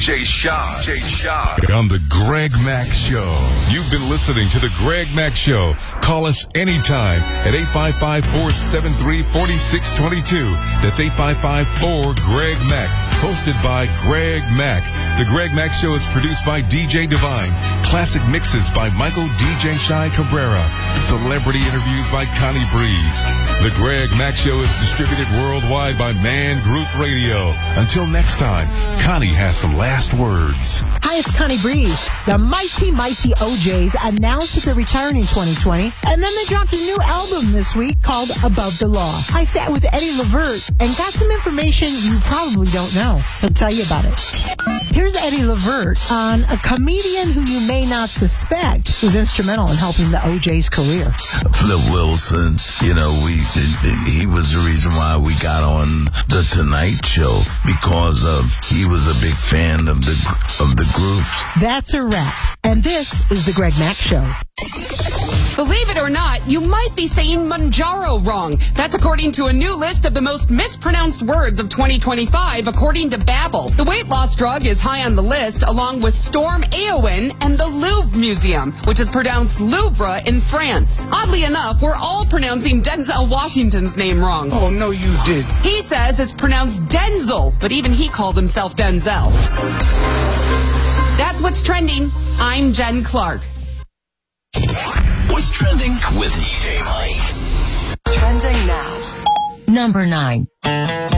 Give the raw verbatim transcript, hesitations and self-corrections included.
J. Sean. D J Sean. On the Greg Mack Show. You've been listening to the Greg Mack Show. Call us anytime at eight five five, four seven three, four six two two. That's eight five five, four, Greg Mack. Hosted by Greg Mack. The Greg Mack Show is produced by D J Divine. Classic mixes by Michael D J Shy Cabrera. Celebrity interviews by Connie Breeze. The Greg Mack Show is distributed worldwide by Man Group Radio. Until next time, Connie has some last words. Hi, it's Connie Breeze. The mighty, mighty O Js announced that they're retiring in twenty twenty, and then they dropped a new album this week called Above the Law. I sat with Eddie Levert and got some information you probably don't know. He'll tell you about it. Here's Eddie Levert on a comedian who you may not suspect was instrumental in helping the O J's career. Flip Wilson, you know, we he was the reason why we got on the Tonight Show, because of he was a big fan of the of the groups. That's a wrap. And this is the Greg Mack Show. Believe it or not, you might be saying Manjaro wrong. That's according to a new list of the most mispronounced words of twenty twenty-five, according to Babbel. The weight loss drug is high on the list, along with Storm Éowyn and the Louvre Museum, which is pronounced Louvre in France. Oddly enough, we're all pronouncing Denzel Washington's name wrong. Oh, no, you did. He says it's pronounced Denzel, but even he calls himself Denzel. That's what's trending. I'm Jen Clark. What's trending with D J Mike? Trending now. Number nine.